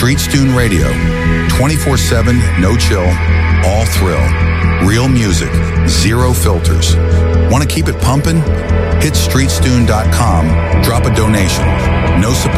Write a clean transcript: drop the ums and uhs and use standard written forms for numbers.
Street Stune Radio. 24/7, no chill, all thrill. Real music, zero filters. Want to keep it pumping? Hit StreetStune.com, drop a donation. No support.